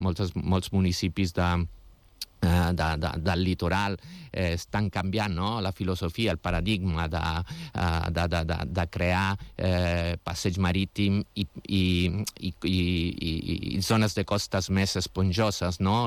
molts municipis del litoral estan canviant, no? La filosofia, el paradigma de crear passeig marítim i zones de costes més esponjoses, no?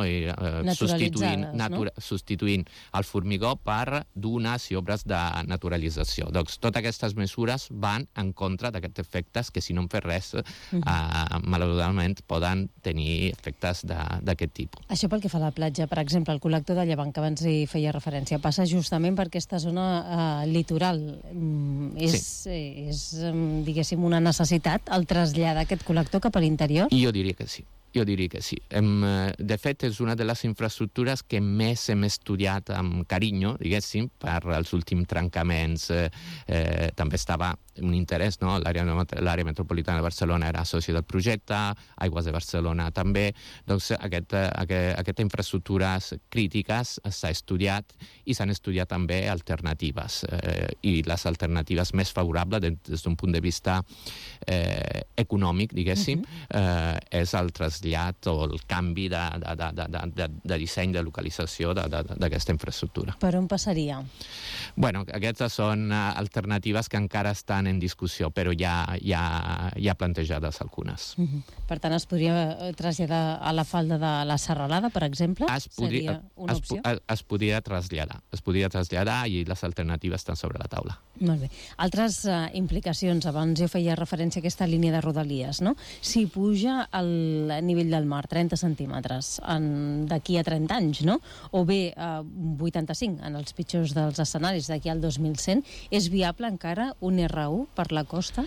Substituint el formigó per dunes i obres de naturalització. Doncs totes aquestes mesures van en contra d'aquests efectes que, si no en fes res, malauradament poden tenir efectes d'aquest tipus. Això pel que fa a la platja, per exemple, el col·lector de Llevant, que abans hi feia referència, passa justament per aquesta zona litoral. És, diguéssim, una necessitat el traslladar aquest col·lector cap a l'interior? Jo diria que sí. De fet, és una de les infraestructures que més hem estudiat amb carinyo, diguéssim, per als últims trencaments. També estava un interès, no? L'àrea metropolitana de Barcelona era soci del projecte, Aigües de Barcelona també. Doncs aquestes infraestructures crítiques s'ha estudiat i s'han estudiat també alternatives. I les alternatives més favorables des d'un punt de vista econòmic, diguéssim, és el trasllat o el canvi de disseny, de localització d'aquesta infraestructura. Per on passaria? Bueno, aquestes són alternatives que encara estan en discussió, però ja plantejades algunes. Per tant, es podria traslladar a la falda de la Serralada, per exemple? Seria una opció? Es podria traslladar i les alternatives estan sobre la taula. Molt bé. Altres implicacions, abans jo feia referència a aquesta línia de Rodalies, no? Si puja el nivell del mar 30 centímetres d'aquí a 30 anys, no? O bé 85 en els pitjors dels escenaris d'aquí al 2100, és viable encara un R1 per la costa?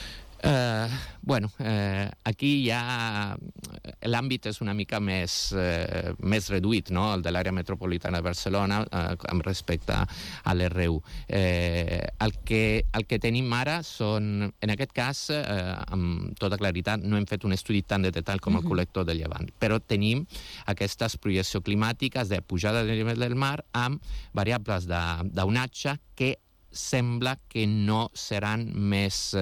Aquí ja l'àmbit és una mica més reduït, no? El de l'àrea metropolitana de Barcelona amb respecte a l'R1. El que tenim ara són, en aquest cas, amb tota claritat, no hem fet un estudi tan de detall com el col·lector de Llevant, però tenim aquestes projeccions climàtiques de pujada del nivell del mar amb variables d'onatge que sembla que no seran més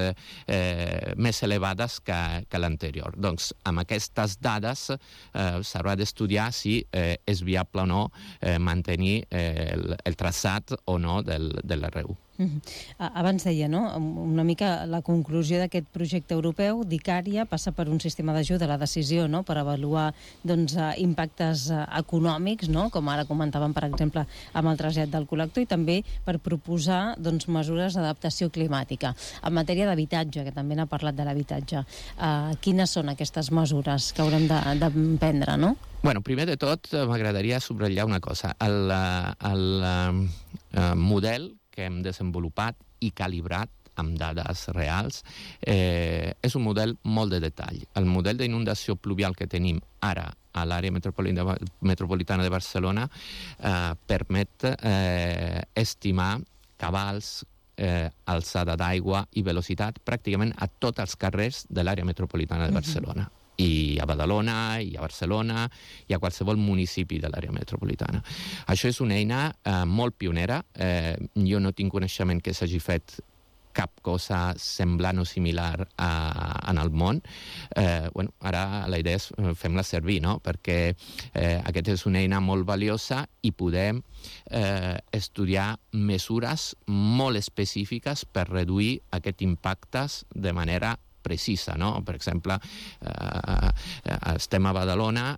elevades que l'anterior. Doncs amb aquestes dades s'haurà d'estudiar si és viable o no mantenir el traçat o no de l'R1. Abans deia, no?, una mica la conclusió d'aquest projecte europeu d'Icària passa per un sistema d'ajuda a la decisió, no?, per avaluar impactes econòmics, no?, com ara comentàvem, per exemple, amb el trasllat del col·lector, i també per proposar mesures d'adaptació climàtica. En matèria d'habitatge, que també n'ha parlat de l'habitatge, quines són aquestes mesures que haurem de prendre, no? Bueno, primer de tot, m'agradaria subratllar una cosa. El model que hem desenvolupat i calibrat amb dades reals és un model molt de detall. El model d'inundació pluvial que tenim ara a l'àrea metropolitana de Barcelona permet estimar cabals, alçada d'aigua i velocitat pràcticament a tots els carrers de l'àrea metropolitana de Barcelona. I a Badalona, i a Barcelona, i a qualsevol municipi de l'àrea metropolitana. Això és una eina molt pionera. Jo no tinc coneixement que s'hagi fet cap cosa semblant o similar en el món. Ara la idea és fem-la servir, no? Perquè aquesta és una eina molt valiosa i podem estudiar mesures molt específiques per reduir aquests impactes de manera precisa, no? Per exemple, estem a Badalona,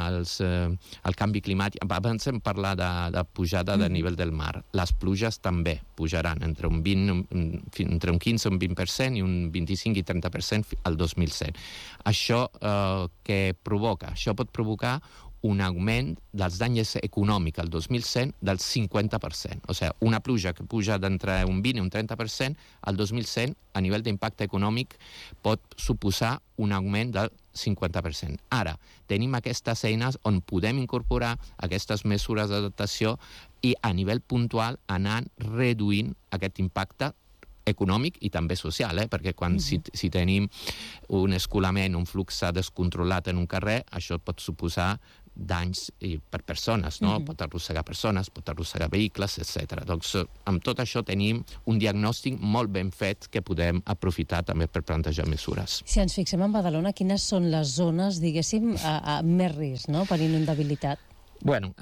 el canvi climàtic, abans hem parlat de pujada de nivell del mar, les pluges també pujaran entre un 15 i un 20% i un 25 i 30% al 2100. Això què provoca? Això pot provocar un augment dels danys econòmics al 2100 del 50%. O sigui, una pluja que puja d'entre un 20 i un 30%, al 2100, a nivell d'impacte econòmic, pot suposar un augment del 50%. Ara, tenim aquestes eines on podem incorporar aquestes mesures d'adaptació i a nivell puntual anar reduint aquest impacte econòmic i també social, perquè quan si tenim un escolament, un flux descontrolat en un carrer, això pot suposar danys per persones, no? Pot arrossegar persones, pot arrossegar vehicles, etc. Doncs amb tot això tenim un diagnòstic molt ben fet que podem aprofitar també per plantejar mesures. Si ens fixem en Badalona, quines són les zones, diguéssim, amb més risc, no?, per inundabilitat? Bueno,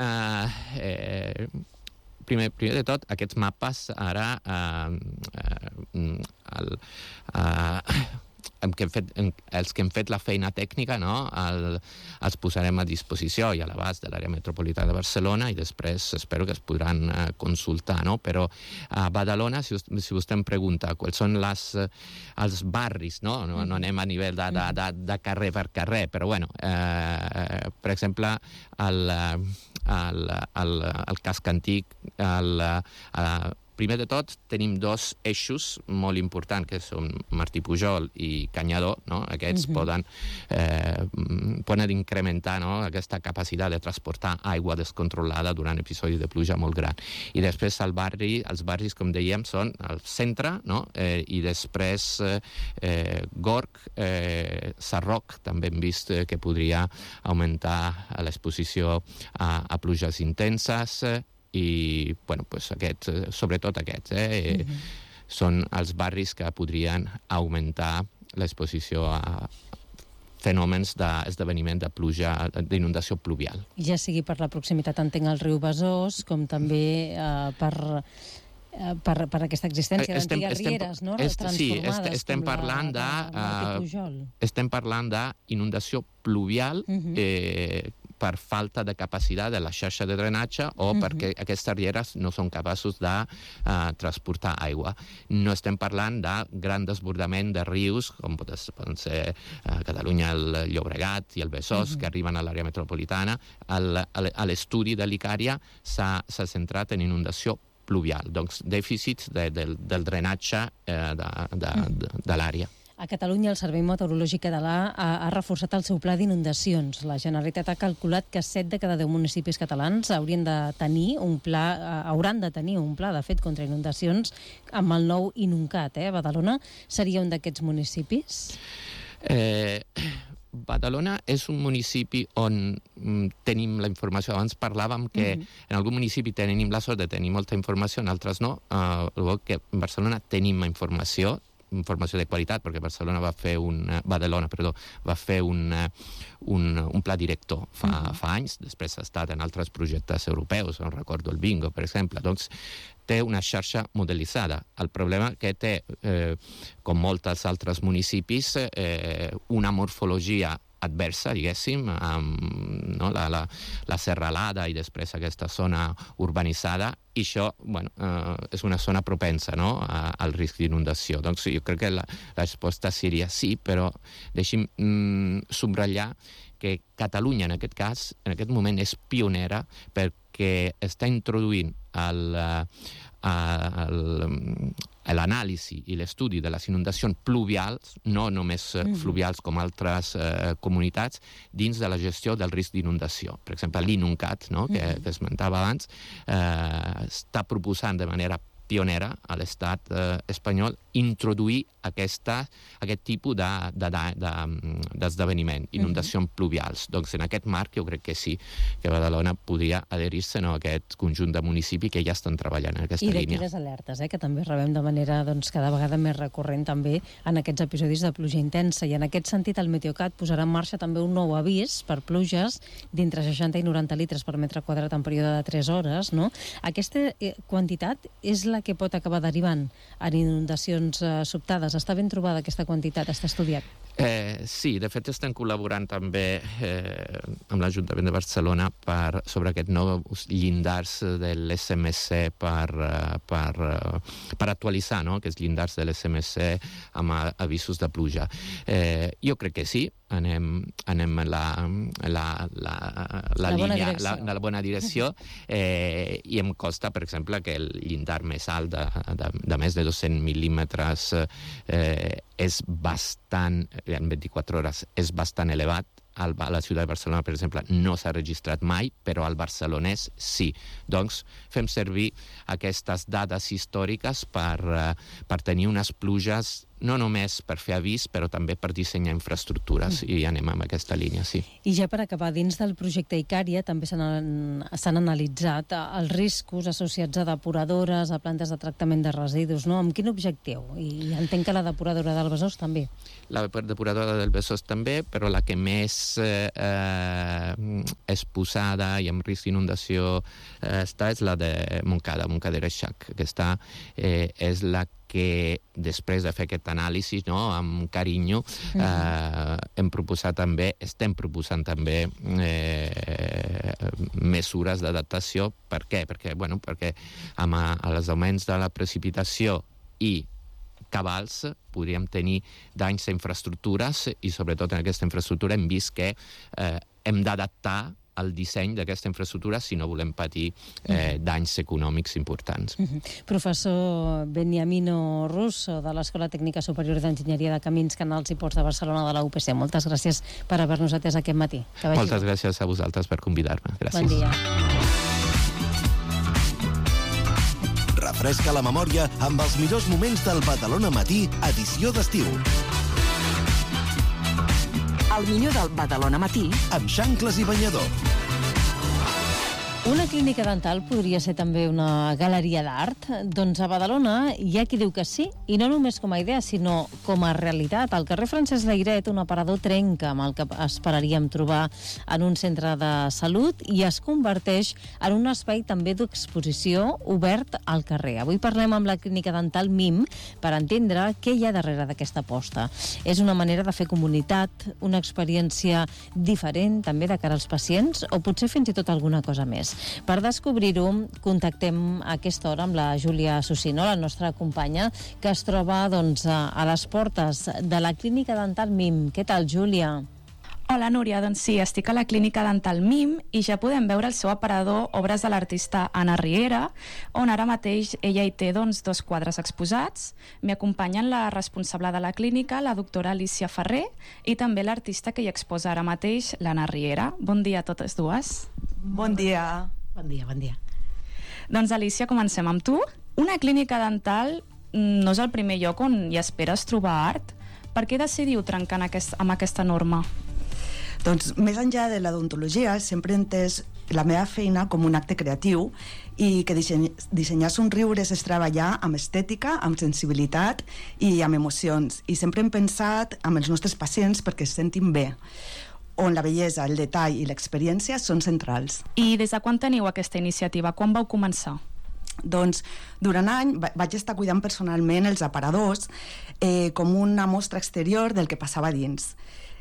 primer de tot, aquests mapes ara els que hem fet la feina tècnica, no? Els posarem a disposició i a l'abast de l'àrea metropolitana de Barcelona i després espero que es podran consultar, no? Però a Badalona, si vostè em pregunta quals són els barris, no? No anem a nivell de carrer per carrer, però bueno, per exemple, el casc antic, primer de tot, tenim dos eixos molt importants, que són Martí Pujol i Canyadó, no? Aquests poden incrementar, no?, aquesta capacitat de transportar aigua descontrolada durant episodis de pluja molt gran. I després els barris, com dèiem, són el centre, no?, i després Gorg, Sarroc, també hem vist que podria augmentar l'exposició a pluges intenses, i bueno, pues sobretot aquests són els barris que podrien augmentar l'exposició a fenòmens d'esdeveniment de pluja, d'inundació pluvial. Ja sigui per la proximitat, entenc, al riu Besòs, com també per aquesta existència d'antigues rieres, no?, transformades, estem parlant de Martí Pujol. Estem parlant d'inundació pluvial per falta de capacitat de la xarxa de drenatge o perquè aquestes rieres no són capaços de transportar aigua. No estem parlant de gran desbordament de rius, com poden ser a Catalunya el Llobregat i el Besòs, que arriben a l'àrea metropolitana. L'estudi de l'Icària s'ha centrat en inundació pluvial, doncs dèficits del drenatge de l'àrea. A Catalunya, el Servei Meteorològic Català ha reforçat el seu pla d'inundacions. La Generalitat ha calculat que 7 de cada 10 municipis catalans hauran de tenir un pla, de fet, contra inundacions amb el nou INUNCAT. Badalona seria un d'aquests municipis? Badalona és un municipi on tenim la informació. Abans parlàvem que en algun municipi tenim la sort de tenir molta informació, en altres no. Que en Barcelona tenim informació de qualitat, perquè Badalona va fer un pla director fa anys, després ha estat en altres projectes europeus, no recordo el Bingo, per exemple. Doncs té una xarxa modelitzada. El problema que té, com molts altres municipis, una morfologia adversa, diguéssim, amb la serralada i després aquesta zona urbanitzada, i això és una zona propensa al risc d'inundació. Doncs jo crec que la resposta seria sí, però deixi'm subratllar que Catalunya, en aquest cas, en aquest moment és pionera perquè està introduint l'anàlisi i l'estudi de les inundacions pluvials, no només fluvials com altres comunitats, dins de la gestió del risc d'inundació. Per exemple, l'INUNCAT, que esmentava abans, està proposant de manera pionera a l'estat espanyol introduir aquest tipus d'esdeveniment, inundacions pluvials. Doncs en aquest marc jo crec que sí, que Badalona podria adherir-se a aquest conjunt de municipis que ja estan treballant en aquesta línia. I d'aquí les alertes, que també rebem de manera cada vegada més recurrent també en aquests episodis de pluja intensa. I en aquest sentit el Meteocat posarà en marxa també un nou avís per pluges d'entre 60 i 90 litres per metre quadrat en període de 3 hores. Aquesta quantitat és la que pot acabar derivant en inundacions sobtades. Està ben trobada aquesta quantitat? Està estudiat? Sí, de fet estem col·laborant també amb l'Ajuntament de Barcelona sobre aquest nous llindars de l'SMC per actualitzar aquests llindars de l'SMC amb avisos de pluja. Jo crec que sí, anem en la bona direcció, i em costa, per exemple, que el llindar més alt de més de 200 mil·límetres és bastant, en 24 hores, és bastant elevat. A la ciutat de Barcelona, per exemple, no s'ha registrat mai, però al barcelonès sí. Doncs fem servir aquestes dades històriques per tenir unes pluges no només per fer avís, però també per dissenyar infraestructures, i anem amb aquesta línia, sí. I ja per acabar, dins del projecte Icària també s'han analitzat els riscos associats a depuradores, a plantes de tractament de residus, no? Amb quin objectiu? I entenc que la depuradora del Besòs també. La depuradora del Besòs també, però la que més exposada i amb risc d'inundació està és la de Montcada i Reixac. Aquesta és la que després de fer aquest anàlisi, no, amb carinyo, estem proposant també mesures d'adaptació. Per què? Perquè amb els augments de la precipitació i cabals podríem tenir danys a infraestructures, i sobretot en aquesta infraestructura hem vist que hem d'adaptar el disseny d'aquesta infraestructura si no volem patir danys econòmics importants. Professor Beniamino Russo, de l'Escola Tècnica Superior d'Enginyeria de Camins, Canals i Ports de Barcelona de la UPC. Moltes gràcies per haver-nos atès aquest matí. Moltes gràcies a vosaltres per convidar-me. Gràcies. Bon dia. Refresca la memòria amb els millors moments del Badalona Matí, edició d'estiu. El millor del Badalona Matí amb xancles i banyador. Una clínica dental podria ser també una galeria d'art? Doncs a Badalona hi ha qui diu que sí, i no només com a idea, sinó com a realitat. Al carrer Francesc Layret, un aparador trenca amb el que esperaríem trobar en un centre de salut i es converteix en un espai també d'exposició obert al carrer. Avui parlem amb la clínica dental MIM per entendre què hi ha darrere d'aquesta aposta. És una manera de fer comunitat, una experiència diferent també de cara als pacients, o potser fins i tot alguna cosa més. Per descobrir-ho, contactem a aquesta hora amb la Júlia Susino, la nostra companya, que es troba a les portes de la clínica dental MIM. Què tal, Júlia? Hola, Núria. Doncs sí, estic a la clínica dental MIM i ja podem veure el seu aparador obres de l'artista Anna Riera, on ara mateix ella hi té dos quadres exposats. M'hi acompanyen la responsable de la clínica, la doctora Alicia Ferrer, i també l'artista que hi exposa ara mateix, l'Anna Riera. Bon dia a totes dues. Bon dia. Bon dia, bon dia. Doncs, Alicia, comencem amb tu. Una clínica dental no és el primer lloc on hi esperes trobar art. Per què decidiu trencar amb aquesta norma? Doncs, més enllà de l'odontologia, sempre he entès la meva feina com un acte creatiu i que dissenyar somriures és treballar amb estètica, amb sensibilitat i amb emocions. I sempre hem pensat amb els nostres pacients perquè es sentin bé, on la bellesa, el detall i l'experiència són centrals. I des de quan teniu aquesta iniciativa? Quan vau començar? Doncs durant any vaig estar cuidant personalment els aparadors com una mostra exterior del que passava dins.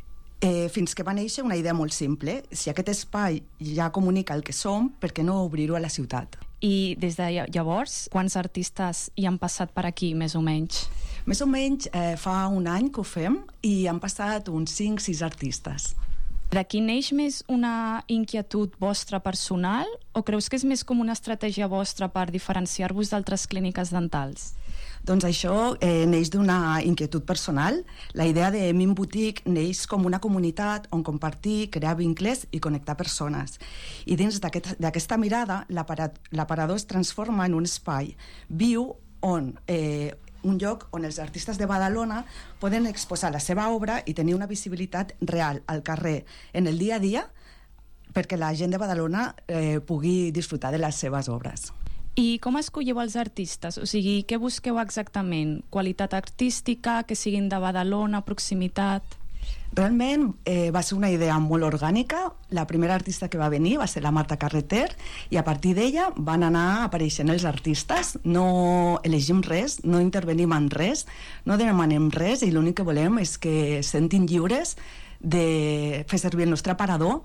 Fins que va néixer una idea molt simple. Si aquest espai ja comunica el que som, per què no obrir-ho a la ciutat? I des de llavors, quants artistes hi han passat per aquí, més o menys? Més o menys fa un any que ho fem i han passat uns 5-6 artistes. D'aquí neix més una inquietud vostra personal o creus que és més com una estratègia vostra per diferenciar-vos d'altres clíniques dentals? Doncs això neix d'una inquietud personal. La idea de MIM Boutique neix com una comunitat on compartir, crear vincles i connectar persones. I dins d'aquesta mirada, l'aparador es transforma en un espai viu on un lloc on els artistes de Badalona poden exposar la seva obra i tenir una visibilitat real al carrer en el dia a dia perquè la gent de Badalona pugui disfrutar de les seves obres. I com escolleu els artistes? O sigui, què busqueu exactament? Qualitat artística, que siguin de Badalona, proximitat? Realment va ser una idea molt orgànica. La primera artista que va venir va ser la Marta Carreter i a partir d'ella van anar apareixent els artistes. No elegim res, no intervenim en res, no demanem res i l'únic que volem és que es sentin lliures de fer servir el nostre aparador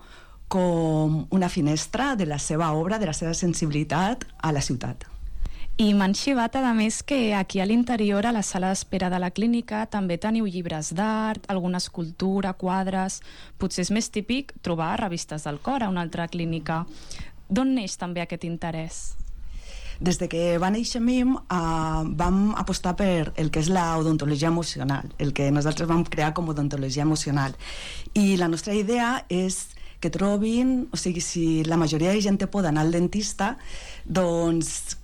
com una finestra de la seva obra, de la seva sensibilitat a la ciutat. I m'han xivat, a més, que aquí a l'interior, a la sala d'espera de la clínica, també teniu llibres d'art, alguna escultura, quadres... Potser és més típic trobar revistes del cor a una altra clínica. D'on neix també aquest interès? Des de que va néixer MIM vam apostar per el que és l'odontologia emocional, el que nosaltres vam crear com odontologia emocional. I la nostra idea és que trobin, o sigui, si la majoria de gent té por d'anar al dentista, doncs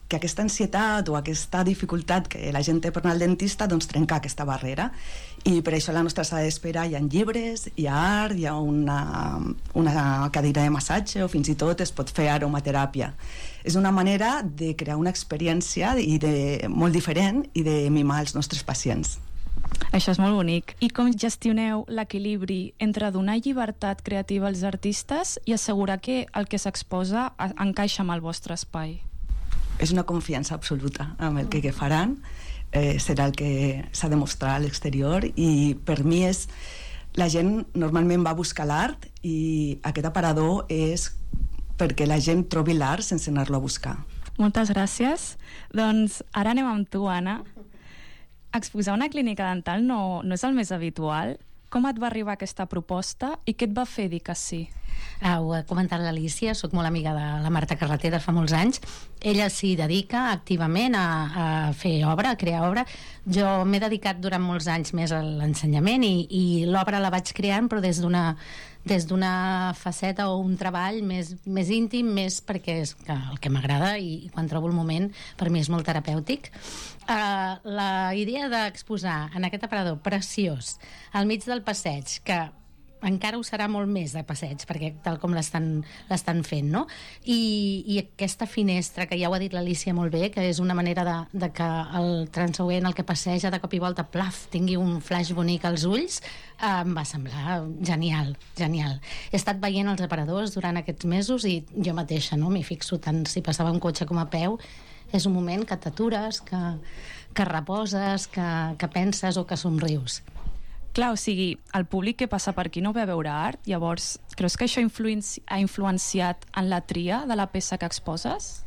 que aquesta ansietat o aquesta dificultat que la gent té per anar al dentista doncs trenca aquesta barrera, i per això a la nostra sala d'espera hi ha llibres, hi ha art, hi ha una cadira de massatge, o fins i tot es pot fer aromateràpia. És una manera de crear una experiència molt diferent i de mimar els nostres pacients. Això és molt bonic. I com gestioneu l'equilibri entre donar llibertat creativa als artistes i assegurar que el que s'exposa encaixa amb el vostre espai? És una confiança absoluta amb el que faran, serà el que s'ha de mostrar a l'exterior, i per mi la gent normalment va buscar l'art, i aquest aparador és perquè la gent trobi l'art sense anar-lo a buscar. Moltes gràcies. Doncs ara anem amb tu, Anna. Exposar una clínica dental no és el més habitual. Com et va arribar aquesta proposta i què et va fer dir que sí? Ho ha comentat l'Alícia, soc molt amiga de la Marta Carreter fa molts anys. Ella s'hi dedica activament a fer obra, a crear obra. Jo m'he dedicat durant molts anys més a l'ensenyament, i l'obra la vaig creant, però des d'una faceta o un treball més íntim, més perquè és el que m'agrada, i quan trobo el moment per mi és molt terapèutic. La idea d'exposar en aquest aparador preciós al mig del passeig, que encara ho serà molt més de passeig, perquè tal com l'estan fent, no? I aquesta finestra, que ja ho ha dit l'Alícia molt bé, que és una manera de que el transeüent, el que passeja de cop i volta, plaf, tingui un flash bonic als ulls, em va semblar genial. He estat veient els aparadors durant aquests mesos, i jo mateixa m'hi fixo tant si passava un cotxe com a peu. És un moment que t'atures, que reposes, que penses o que somrius. Clar, o sigui, el públic que passa per aquí no ve a veure art, llavors creus que això ha influenciat en la tria de la peça que exposes?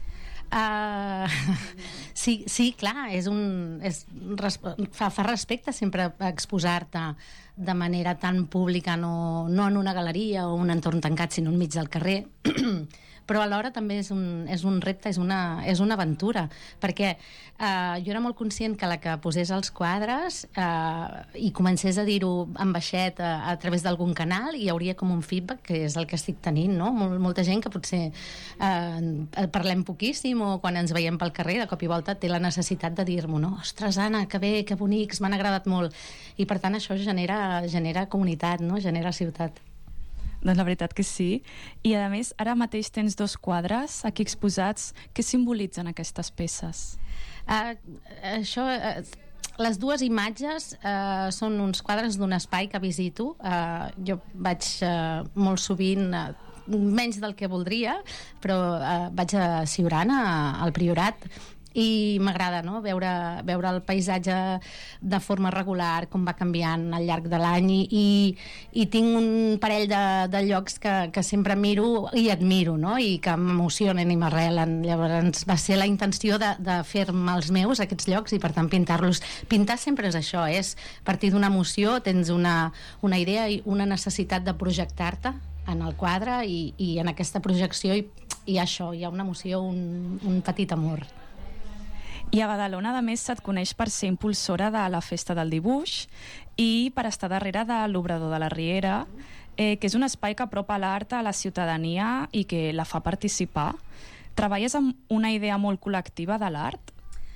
Sí, clar, fa respecte sempre exposar-te de manera tan pública, no en una galeria o un entorn tancat, sinó enmig del carrer. Però alhora també és un repte, és una aventura, perquè jo era molt conscient que la que posés els quadres i comencés a dir-ho en baixet a través d'algun canal, hi hauria com un feedback, que és el que estic tenint, no? Molta gent que potser parlem poquíssim, o quan ens veiem pel carrer de cop i volta té la necessitat de dir-m'ho, no? Ostres, Anna, que bé, que bonics, m'han agradat molt. I per tant això genera comunitat, no? Genera ciutat. Doncs la veritat que sí. I a més, ara mateix tens 2 quadres aquí exposats. Què simbolitzen aquestes peces? Les dues imatges són uns quadres d'un espai que visito. Jo vaig molt sovint, menys del que voldria, però vaig a Siurana, al Priorat, i m'agrada, no?, veure el paisatge de forma regular, com va canviant al llarg de l'any, i tinc un parell de llocs que sempre miro i admiro, no?, i que m'emocionen i m'arrelen. Llavors va ser la intenció de fer-me els meus, aquests llocs, i per tant pintar-los. Pintar sempre és això, és partir d'una emoció, tens una idea i una necessitat de projectar-te en el quadre, i en aquesta projecció hi ha això, hi ha una emoció, un petit amor. I a Badalona, a més, se't coneix per ser impulsora de la Festa del Dibuix i per estar darrere de l'Obrador de la Riera, que és un espai que apropa l'art a la ciutadania i que la fa participar. Treballes amb una idea molt col·lectiva de l'art?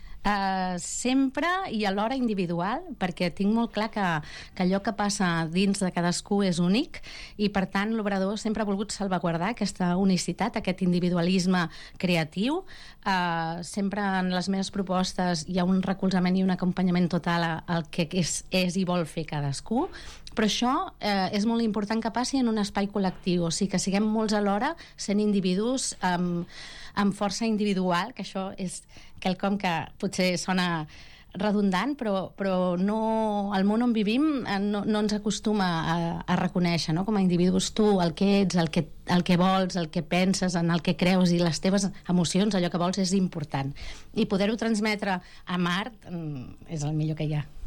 Sempre, i alhora individual, perquè tinc molt clar que allò que passa dins de cadascú és únic, i per tant l'Obrador sempre ha volgut salvaguardar aquesta unicitat, aquest individualisme creatiu. Sempre en les meves propostes hi ha un recolzament i un acompanyament total al que és i vol fer cadascú, però això és molt important que passi en un espai col·lectiu, o sigui que siguem molts alhora sent individus amb força individual, que això és quelcom que potser sona redundant, però no, el món on vivim no ens acostuma a reconèixer, no?, com a individus, tu, el que ets, el que vols, el que penses, en el que creus, i les teves emocions, allò que vols, és important. I poder-ho transmetre amb art és el millor que hi ha.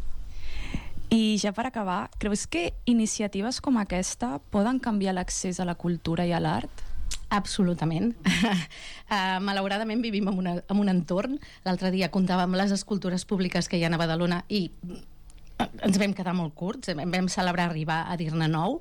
I ja per acabar, creus que iniciatives com aquesta poden canviar l'accés a la cultura i a l'art? Absolutament. Malauradament vivim en un entorn. L'altre dia comptàvem les escultures públiques que hi ha a Badalona i ens vam quedar molt curts, vam celebrar arribar a dir-ne 9.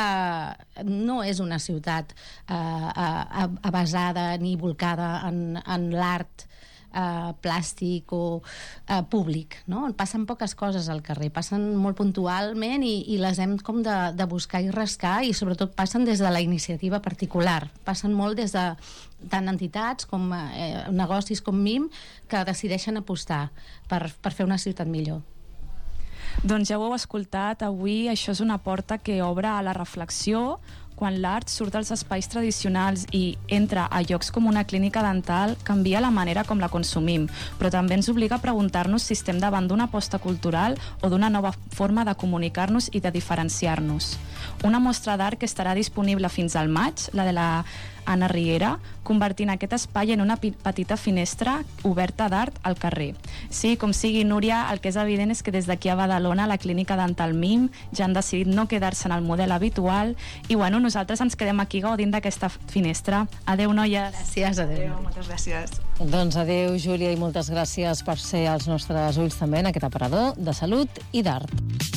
No és una ciutat basada ni volcada en l'art plàstic o públic, no? Passen poques coses al carrer, passen molt puntualment i les hem com de buscar i rascar, i sobretot passen des de la iniciativa particular, passen molt des de tant entitats com negocis com MIM, que decideixen apostar per fer una ciutat millor. Doncs ja ho heu escoltat, avui això és una porta que obre a la reflexió. Quan l'art surt dels espais tradicionals i entra a llocs com una clínica dental, canvia la manera com la consumim, però també ens obliga a preguntar-nos si estem davant d'una aposta cultural o d'una nova forma de comunicar-nos i de diferenciar-nos. Una mostra d'art que estarà disponible fins al maig, la de la Anna Riera, convertint aquest espai en una petita finestra oberta d'art al carrer. Sí, com sigui, Núria, el que és evident és que des d'aquí a Badalona, la clínica dental MIM ja han decidit no quedar-se en el model habitual i, bueno, nosaltres ens quedem aquí gaudint d'aquesta finestra. Adéu, noies. Gràcies, adéu. Moltes gràcies. Doncs adéu, Júlia, i moltes gràcies per ser als nostres ulls també en aquest aparador de salut i d'art.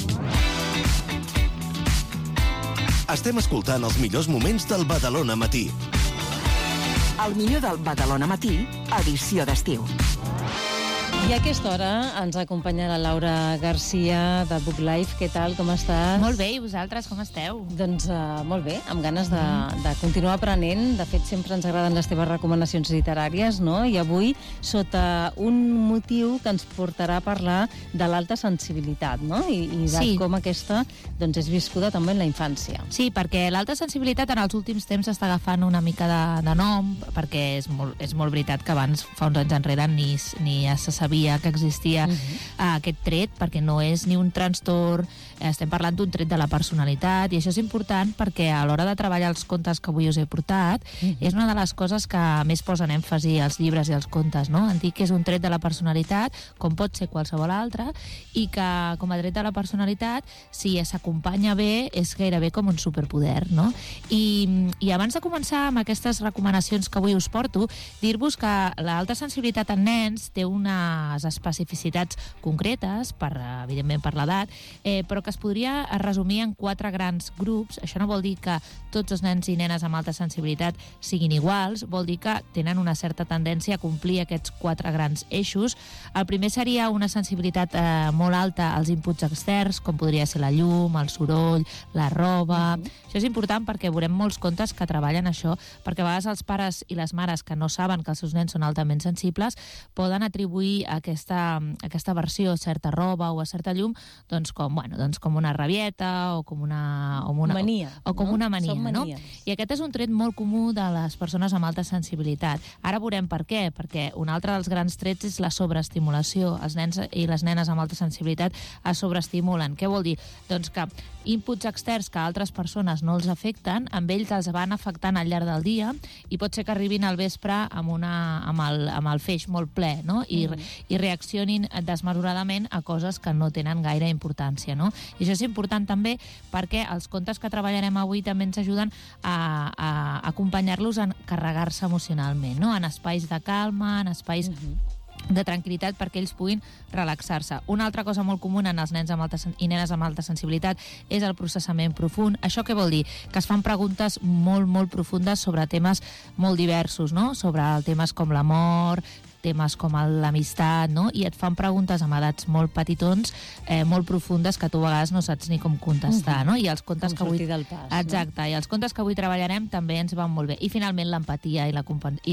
Estem escoltant els millors moments del Badalona Matí. El millor del Badalona Matí, edició d'estiu. I a aquesta hora ens acompanya la Laura Garcia de Book Life. Què tal, com estàs? Molt bé, i vosaltres com esteu? Doncs molt bé, amb ganes de continuar aprenent. De fet, sempre ens agraden les teves recomanacions literàries, no? I avui, sota un motiu que ens portarà a parlar de l'alta sensibilitat, no? I de com aquesta doncs, és viscuda també en la infància. Sí, perquè l'alta sensibilitat en els últims temps està agafant una mica de nom, perquè és molt veritat que abans, fa uns anys enrere, ni se sabia que existia aquest tret, perquè no és ni un trastorn, estem parlant d'un tret de la personalitat, i això és important perquè a l'hora de treballar els contes que avui us he portat, és una de les coses que més posen èmfasi als llibres i als contes, no? En dir que és un tret de la personalitat, com pot ser qualsevol altre, i que com a tret de la personalitat, si s'acompanya bé, és gairebé com un superpoder, no? I abans de començar amb aquestes recomanacions que avui us porto, dir-vos que l'alta sensibilitat en nens té unes especificitats concretes, evidentment per l'edat, però que es podria resumir en 4 grans grups. Això no vol dir que tots els nens i nenes amb alta sensibilitat siguin iguals, vol dir que tenen una certa tendència a complir aquests 4 grans eixos. El primer seria una sensibilitat molt alta als inputs externs, com podria ser la llum, el soroll, la roba. Això és important perquè veurem molts contes que treballen això, perquè a vegades els pares i les mares que no saben que els seus nens són altament sensibles poden atribuir a aquesta versió a certa roba o a certa llum doncs com una rabieta o com una mania, o com una mania, no? I aquest és un tret molt comú de les persones amb alta sensibilitat. Ara veurem per què, perquè un altre dels grans trets és la sobreestimulació. Els nens i les nenes amb alta sensibilitat es sobreestimulen. Què vol dir? Doncs que inputs externs que a altres persones no els afecten, amb ells els van afectant al llarg del dia i pot ser que arribin al vespre amb el feix molt ple, no? I reaccionin desmesuradament a coses que no tenen gaire importància, no? I això és important també perquè els contes que treballarem avui també ens ajuden a acompanyar-los en carregar-se emocionalment, no? En espais de calma, en espais de tranquil·litat perquè ells puguin relaxar-se. Una altra cosa molt comuna en els nens i nenes amb alta sensibilitat és el processament profund. Això què vol dir? Que es fan preguntes molt, molt profundes sobre temes molt diversos, no? Sobre temes com l'amor, temes com l'amistat, no? I et fan preguntes amb edats molt petitons, molt profundes, que tu a vegades no saps ni com contestar, no? I els contes que avui... Exacte, no? I els contes que avui treballarem també ens van molt bé. I finalment l'empatia i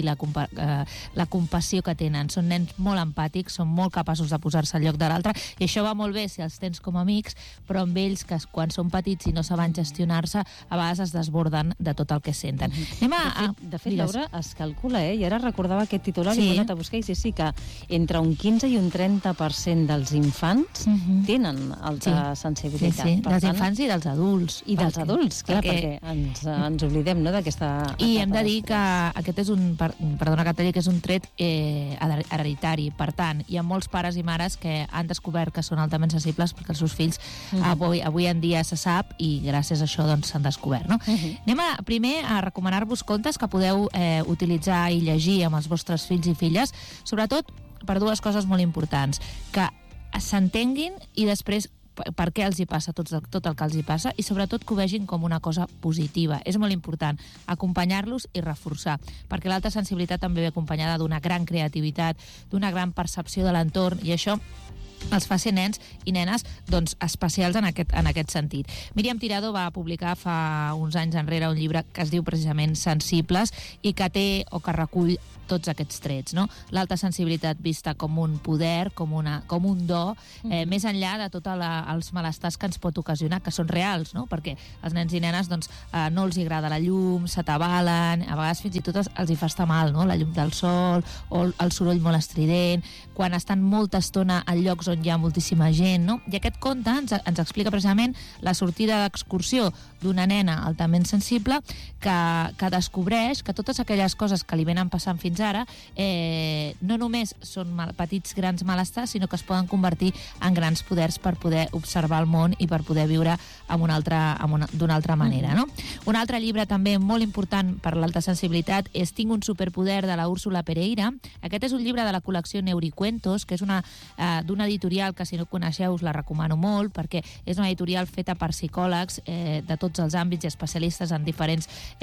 la compassió que tenen. Són nens molt empàtics, són molt capaços de posar-se al lloc de l'altre, i això va molt bé si els tens com a amics, però amb ells, que quan són petits i no saben gestionar-se, a vegades es desborden de tot el que senten. De fet, Laura, es calcula, i ara recordava aquest titular i m'he anat a buscar, i sí, que entre un 15 i un 30% dels infants tenen alta sensibilitat. Sí, dels infants i dels adults. I dels adults, clar, perquè ens oblidem, no, d'aquesta... I hem de dir que aquest és un tret hereditari. Per tant, hi ha molts pares i mares que han descobert que són altament sensibles perquè els seus fills avui en dia se sap, i gràcies a això s'han descobert, no? Anem primer a recomanar-vos contes que podeu utilitzar i llegir amb els vostres fills i filles, sobretot per 2 coses molt importants: que s'entenguin i després per què els hi passa tot el que els hi passa, i sobretot que ho vegin com una cosa positiva. És molt important acompanyar-los i reforçar, perquè l'alta sensibilitat també ve acompanyada d'una gran creativitat, d'una gran percepció de l'entorn, i això els fa ser nens i nenes doncs, especials en aquest sentit. Míriam Tirado va publicar fa uns anys enrere un llibre que es diu precisament Sensibles i que té o que recull tots aquests trets, no? L'alta sensibilitat vista com un poder, com un do, més enllà de tots els malestars que ens pot ocasionar, que són reals, no? Perquè als nens i nenes doncs, no els agrada la llum, s'atabalen, a vegades fins i tot els hi fa estar mal, no? La llum del sol o el soroll molt estrident, quan estan molta estona en llocs on hi ha moltíssima gent, no? I aquest conte ens explica precisament la sortida d'excursió d'una nena altament sensible que descobreix que totes aquelles coses que li venen passant fins ara no només són petits grans malestars, sinó que es poden convertir en grans poders per poder observar el món i per poder viure d'una altra manera, no? Un altre llibre també molt important per l'alta sensibilitat és Tinc un superpoder, de la Úrsula Pereira. Aquest és un llibre de la col·lecció Neuricuentos, que és d'una editorial que, si no coneixeu, us la recomano molt, perquè és una editorial feta per psicòlegs de tots els àmbits i especialistes en diferents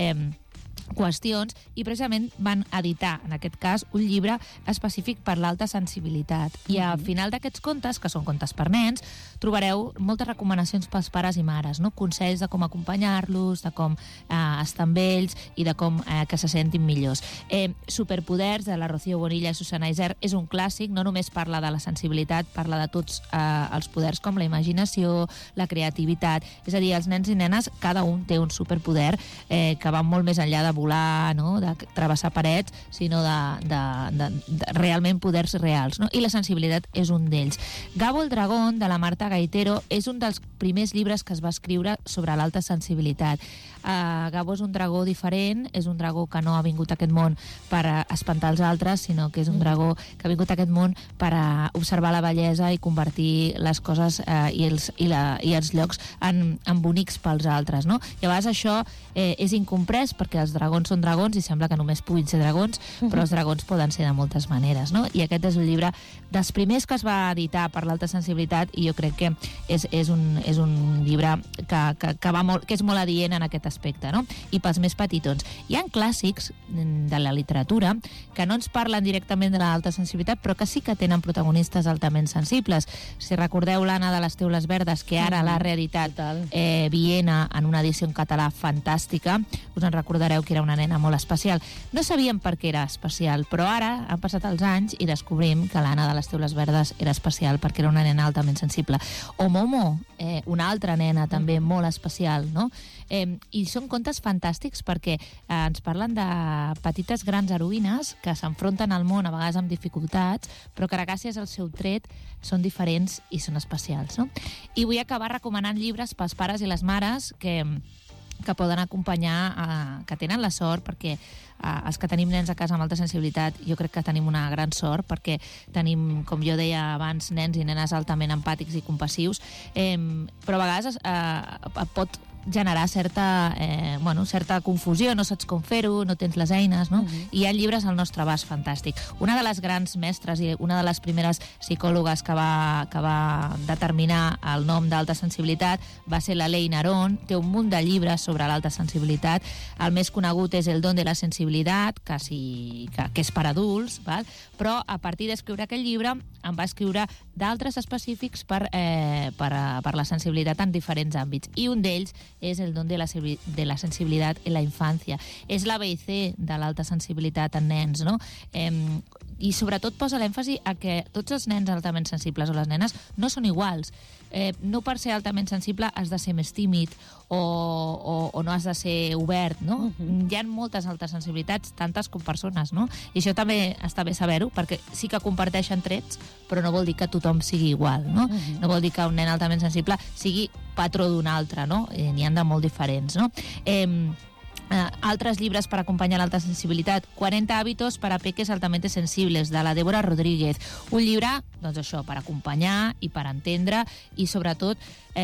qüestions, i precisament van editar, en aquest cas, un llibre específic per l'alta sensibilitat. I al final d'aquests contes, que són contes per nens, trobareu moltes recomanacions pels pares i mares, no? Consells de com acompanyar-los, de com estar amb ells i de com que se sentin millors. Superpoders, de la Rocío Bonilla i Susana Isern, és un clàssic, no només parla de la sensibilitat, parla de tots els poders com la imaginació, la creativitat, és a dir, els nens i nenes, cada un té un superpoder que va molt més enllà de volar, no? De travessar parets, sinó de realment poders reals, no? I la sensibilitat és un d'ells. Gabo el dragón, de la Marta Gaitero, és un dels primers llibres que es va escriure sobre l'alta sensibilitat. Gabo és un dragó diferent, és un dragó que no ha vingut a aquest món per espantar els altres, sinó que és un dragó que ha vingut a aquest món per observar la bellesa i convertir les coses i els llocs en bonics pels altres, no? I a vegades això és incomprès perquè els dragons són dragons i sembla que només puguin ser dragons, però els dragons poden ser de moltes maneres, no? I aquest és un llibre dels primers que es va editar per l'alta sensibilitat, i jo crec que és un llibre que és molt adient en aquest aspecte, no? I pels més petitons. Hi ha clàssics de la literatura que no ens parlen directament de l'alta sensibilitat, però que sí que tenen protagonistes altament sensibles. Si recordeu l'Anna de les Teules Verdes, que ara l'ha reeditat Viena en una edició en català fantàstica, us en recordareu que era una nena molt especial. No sabíem per què era especial, però ara han passat els anys i descobrim que l'Anna de les Teules Verdes era especial perquè era una nena altament sensible. O Momo, una altra nena també molt especial, no? I són contes fantàstics perquè ens parlen de petites grans heroïnes que s'enfronten al món a vegades amb dificultats, però que gràcies al seu tret són diferents i són especials, no? I vull acabar recomanant llibres pels pares i les mares que poden acompanyar, que tenen la sort, perquè els que tenim nens a casa amb alta sensibilitat jo crec que tenim una gran sort, perquè tenim, com jo deia abans, nens i nenes altament empàtics i compassius, però a vegades pot generar certa confusió, no saps com fer-ho, no tens les eines, no? I hi ha llibres al nostre abast fantàstic. Una de les grans mestres i una de les primeres psicòlogues que va determinar el nom d'alta sensibilitat va ser la Elaine Aron. Té un munt de llibres sobre l'alta sensibilitat. El més conegut és El don de la sensibilitat, que és per adults, val? Però a partir d'escriure aquest llibre en va escriure d'altres específics per la sensibilitat en diferents àmbits. I un d'ells és El don de la sensibilitat en la infància. És l'ABC de l'alta sensibilitat en nens, no? I sobretot posa l'èmfasi a que tots els nens altament sensibles o les nenes no són iguals. No per ser altament sensible has de ser més tímid o no has de ser obert, no? Hi ha moltes altes sensibilitats, tantes com persones, no? I això també està bé saber-ho, perquè sí que comparteixen trets, però no vol dir que tothom sigui igual, no? No vol dir que un nen altament sensible sigui patró d'un altre, no? N'hi ha de molt diferents, no? Altres llibres per acompanyar l'alta sensibilitat: 40 hábitos para peques altamente sensibles, de la Débora Rodríguez. Un llibre, doncs això, per acompanyar i per entendre, i sobretot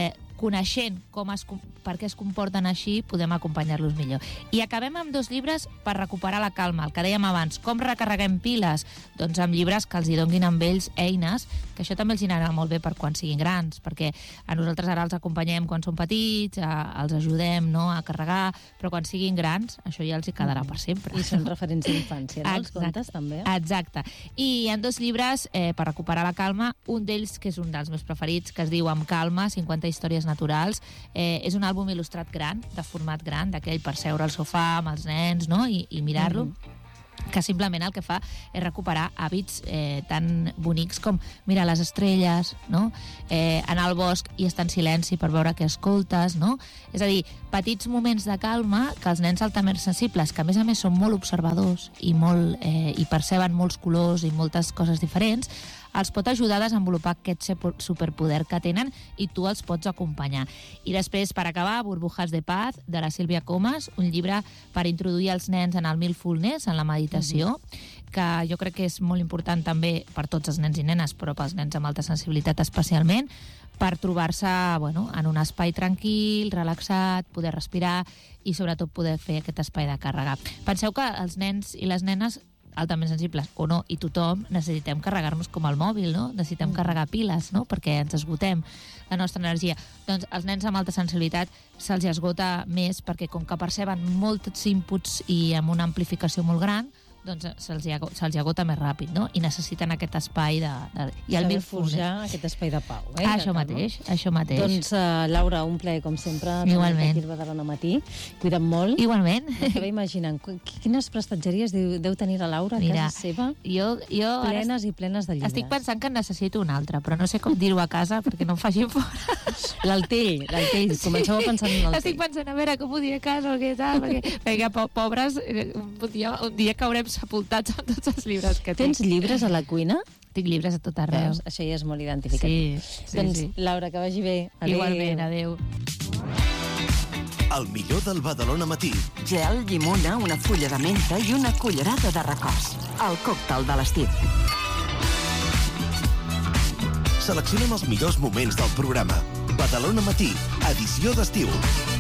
coneixent per què es comporten així, podem acompanyar-los millor. I acabem amb 2 llibres per recuperar la calma, el que dèiem abans. Com recarreguem piles? Doncs amb llibres que els hi donin amb ells eines, que això també els anirà molt bé per quan siguin grans, perquè a nosaltres ara els acompanyem quan són petits, els ajudem, no?, a carregar, però quan siguin grans, això ja els hi quedarà per sempre. I són referents d'infància, no?, els contes, també. Exacte. I hi ha 2 llibres per recuperar la calma, un d'ells, que és un dels meus preferits, que es diu Amb calma, 50 històries naturals. És un àlbum il·lustrat gran, de format gran, d'aquell per seure al sofà amb els nens, no?, i mirar-lo, que simplement el que fa és recuperar hàbits tan bonics com mirar les estrelles, no?, anar al bosc i estar en silenci per veure què escoltes, no? És a dir, petits moments de calma que els nens altament sensibles, que a més són molt observadors i perceben molts colors i moltes coses diferents, els pot ajudar a desenvolupar aquest superpoder que tenen i tu els pots acompanyar. I després, per acabar, Burbujas de Paz, de la Sílvia Comas, un llibre per introduir els nens en el mindfulness, en la meditació, que jo crec que és molt important també per tots els nens i nenes, però pels nens amb alta sensibilitat especialment, per trobar-se en un espai tranquil, relaxat, poder respirar i sobretot poder fer aquest espai de càrrega. Penseu que els nens i les nenes altament sensibles o no, i tothom necessitem carregar-nos com el mòbil, no? Necessitem carregar piles, no?, perquè ens esgotem la nostra energia. Doncs als nens amb alta sensibilitat se'ls esgota més perquè com que perceben molts inputs i amb una amplificació molt gran, doncs se'ls agota més ràpid, no? I necessiten aquest espai i el mindfulness. Forjar aquest espai de pau, Això mateix. Doncs, Laura, un plaer, com sempre. Igualment. Aquí al Badalona Matí. Cuida't molt. Igualment. Estava imaginant, quines prestatgeries deu tenir la Laura a casa seva? Jo plenes i plenes de llibres. Estic pensant que en necessito un altre, però no sé com dir-ho a casa perquè no em facin fora. L'Altell. Comenceu a pensar en l'Altell. Estic pensant, a veure, com ho diré a casa o què tal, perquè pobres, un dia caurem sepultats amb tots els llibres que tinc. Tens llibres a la cuina? Tinc llibres a tot arreu. Això ja és molt identificatiu. Sí. Doncs, Laura, que vagi bé. Adéu. Igualment, adéu. El millor del Badalona Matí. Gel, llimona, una fulla de menta i una cullerada de recors. El còctel de l'estiu. Seleccionem els millors moments del programa. Badalona Matí, edició d'estiu.